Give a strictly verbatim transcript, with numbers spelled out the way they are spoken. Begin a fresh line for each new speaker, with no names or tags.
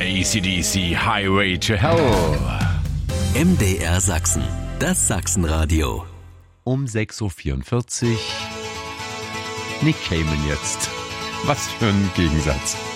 A C D C Highway to Hell.
M D R Sachsen, das Sachsenradio.
Um sechs Uhr vierundvierzig. Nick Cayman jetzt. Was für ein Gegensatz.